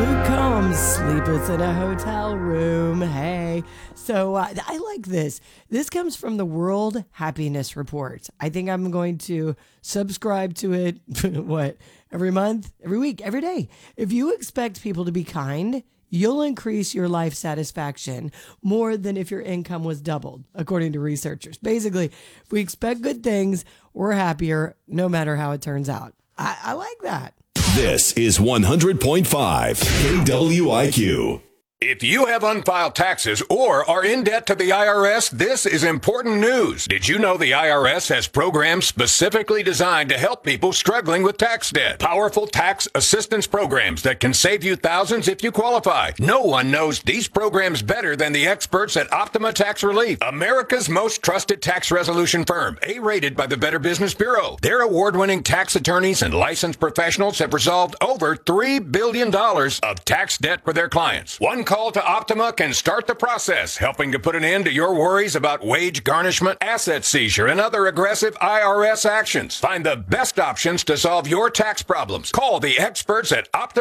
Luke Combs, sleepless in a hotel room. Hey. So I like this. This comes from the World Happiness Report. I think I'm going to subscribe to it, every month, every week, every day. If you expect people to be kind, you'll increase your life satisfaction more than if your income was doubled, according to researchers. Basically, if we expect good things, we're happier no matter how it turns out. I like that. This is 100.5 KWIQ. If you have unfiled taxes or are in debt to the IRS, this is important news. Did you know the IRS has programs specifically designed to help people struggling with tax debt? Powerful tax assistance programs that can save you thousands if you qualify. No one knows these programs better than the experts at Optima Tax Relief, America's most trusted tax resolution firm, A-rated by the Better Business Bureau. Their award-winning tax attorneys and licensed professionals have resolved over $3 billion of tax debt for their clients. One call to Optima can start the process, helping to put an end to your worries about wage garnishment, asset seizure, and other aggressive IRS actions. Find the best options to solve your tax problems. Call the experts at Optima